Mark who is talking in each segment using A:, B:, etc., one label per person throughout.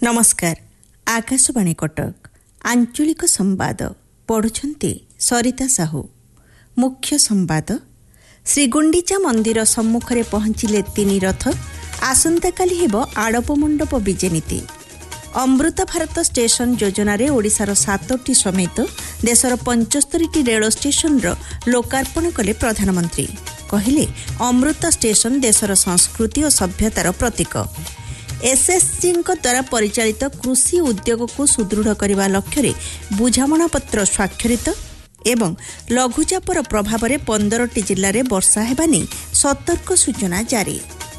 A: नमस्कार। आकाशवाणी कटक आंचलिक संवाद पढ़ुछंती सरिता साहू। मुख्य संवाद। श्रीगुंडीचा मंदिर सम्मुखरे पहुंचिले तीन रथ। आसंताकाली हेबो आड़प मंडप विजे नीति। अमृत भारत स्टेशन योजना रे ओडिशार 7टी समेत देशर 75टी रेल स्टेशन लोकार्पण कले प्रधानमंत्री। कहिले अमृत स्टेशन देशर संस्कृति और सभ्यतार प्रतीक। एसएसजी द्वारा परिचालित कृषि उद्योग को सुदृढ़ करने लक्ष्य बुझामणा पत्र स्वाक्षरित एवं लघुचापर प्रभाव में 15टी जिले में वर्षा हेबा नै सतर्क सूचना जारी।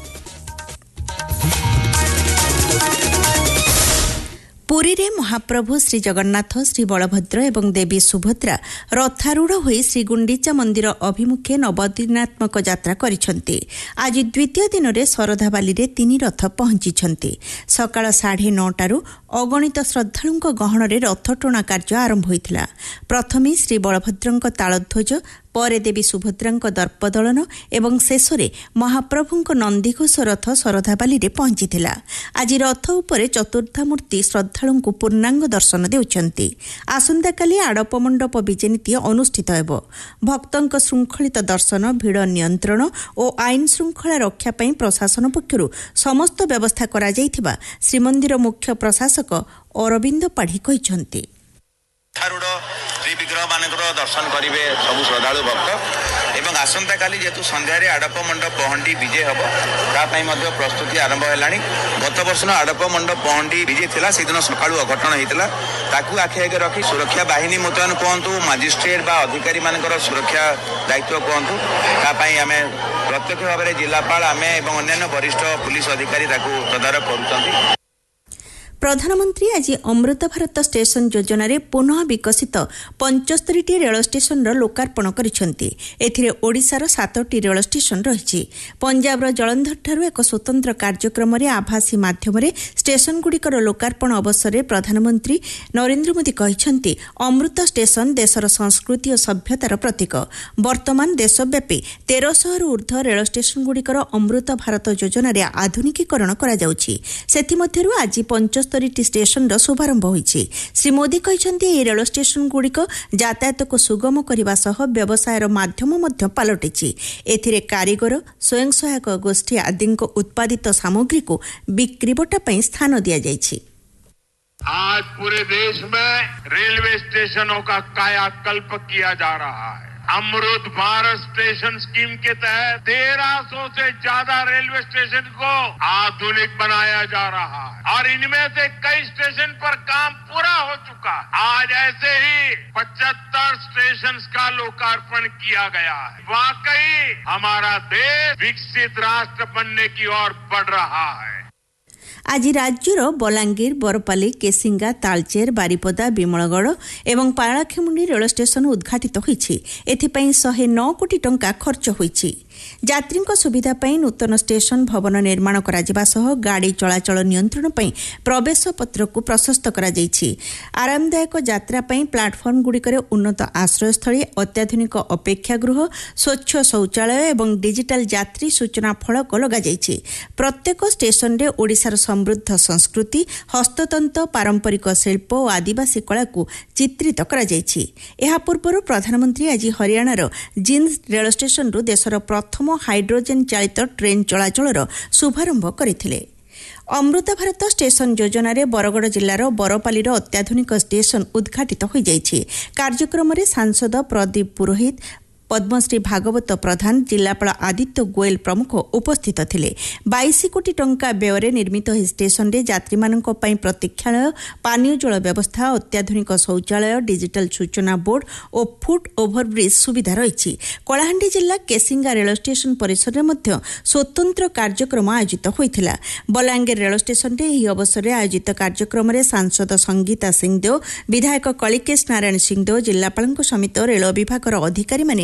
A: पुरी रे महाप्रभु श्री जगन्नाथ, श्री बलभद्र एवं देवी सुभद्रा रथारूढ़ होई श्रीगुंडीचा मंदिर अभिमुखे नवदिनात्मक यात्रा करिसंती। आज द्वितीय दिन रे शरधाबाली रे तीन रथ पहुंचिछंती। सकाळ 9:30 अगणित श्रद्धालुंक गहण रे रथ टोणा कार्य आरंभ होइथिला। प्रथमे श्री बलभद्रंक तालध्वज, परे देवी सुभद्रांक दर्पदलन एवं शेषरे महाप्रभुंक नंदीघोष रथ शरधाबाली रे पहुंचिथिला। आज रथ उपरे चतुर्धामूर्ति श्रद्धालुंकु पूर्णांग दर्शन देउछंती। आसंताकाली आड़प मंडप विजे नीति अनुष्ठित हेबो। भक्तंक श्रृंखलित दर्शन, भिड़ नियंत्रण और आईन श्रृंखला रक्षा पई प्रशासन पक्षरु समस्त व्यवस्था करा जायथिबा श्रीमंदिर मुख्य प्रशासक अरविंद पाढ़ी कहिसंती।
B: विग्रह मान दर्शन करेंगे सब श्रद्धालु भक्त एवं आसंता काली जेतु संध्यारे आड़प मंडप पहंडी विजे हम तापाई प्रस्तुति आरंभ है। गत वर्ष आड़प मंडप पहंडी विजे थिला से दिन सकाळु अघटन होता ताकू आखि आगे रखी सुरक्षा बाहिनी मुतयन कहतु, मजिस्ट्रेट बा अधिकारी मानकर सुरक्षा दायित्व कहतु तापाई आमे प्रत्यक्ष भाव में जिलापाल आमे एवं अन्य वरिष्ठ पुलिस अधिकारी तदारख करुछंती।
A: प्रधानमंत्री आज अमृत भारत स्टेशन योजना रे पुनः विकसित 75टी रेल स्टेशन लोकार्पण करिसंती। एथिरे ओडिशार 7टी रेल स्टेशन रहिछि। पंजाबर जलंधर ठारू एक स्वतंत्र कार्यक्रम रे आभासी माध्यम रे स्टेशन गुड़िकर लोकार्पण अवसर रे प्रधानमंत्री नरेंद्र मोदी कहिसंती अमृत स्टेशन देशर संस्कृति और सभ्यतार प्रतीक। वर्तमान देशव्यापी 1300 रु ऊर्ध्व रेल स्टेशन गुड़िकर अमृत भारत योजना रे आधुनिकीकरण करा जाउछि। सेथि मध्यरु आज 75टी स्टेशन शुभारंभ होइछि। श्री मोदी कहिसंती ए रेल स्टेशन गुड़िक यातायात को सुगम करने सह व्यवसायर माध्यम मध्य पलटिछि। एथिरे कारीगर, स्वयं सहायक गोष्ठी आदि उत्पादित सामग्री को बिक्रीबटा पई स्थान दिया जाइछि।
C: आज पूरे देश में रेलवे स्टेशनों का कायाकल्प किया जा रहा है। अमृत भारत स्टेशन स्कीम के तहत 1300 से ज्यादा रेलवे स्टेशन को आधुनिक बनाया जा रहा है और इनमें से कई स्टेशन पर काम पूरा हो चुका है। आज ऐसे ही 75 स्टेशन का लोकार्पण किया गया है। वाकई हमारा देश विकसित राष्ट्र बनने की ओर बढ़ रहा है।
A: आज राज्यर बलांगीर, बरपाली, केसिंगा, तालचेर, बारिपदा, विमलगढ़ एवं पाराखमुंडी रेल स्टेशन उद्घाटित होइछि। एथिपई 109 कोटी टंका खर्च होइछि। यात्रीक सुविधा पई नूतन स्टेशन भवन निर्माण करा जिबा सह गाड़ी चलाचल नियंत्रण पई प्रवेश पत्र को प्रशस्त करा जाइछि। आरामदायक यात्रा पई प्लाटफर्म गुड़िकरे उन्नत आश्रयस्थली, अत्याधुनिक अपेक्षा गृह, स्वच्छ शौचालय एवं डिजिटल यात्री सूचना फलक लगा जाइछि। प्रत्येक स्टेशन रे ओडिशार समृद्ध संस्कृति, हस्ततंत्र, पारंपरिक शिल्प और आदिवासी कला को चित्रित करा जाइछि। एहा पूर्व प्रधानमंत्री आज हरियाणार जिंद रेल स्टेशन रु देशर प्रथम हाइड्रोजेन चालित ट्रेन चलाचलर शुभारंभ करथिले। अमृत भारत स्टेशन योजना रे बरगड़ जिल्लार बरपालीर अत्याधुनिक स्टेशन उद्घाटित हो जाइछि। कार्यक्रम रे सांसद प्रदीप पुरोहित, पद्मश्री भागवत प्रधान, जिलापाल आदित्य गोयल प्रमुख उपस्थित थिले। 22 कोटी टंका व्यय निर्मित ଏହି sh यात्री मानक पई प्रतीक्षालय, पानीय जल व्यवस्था, अत्याधुनिक शौचालय, डिजिटल सूचना बोर्ड और फुट ओभरब्रिज सुविधा रहिछि। कलाहांडी जिला केसिंगा रेल स्टेशन परिसर में मध्य स्वतंत्र कार्यक्रम आयोजित होइथिला। बलांगीर रेल स्टेशन रे ଏହି अवसर आयोजित कार्यक्रम रे सांसद संगीता सिंहदेव, विधायक कलिकेश नारायण सिंहदेव, जिलापाल समेत रेल विभाग अधिकारी माने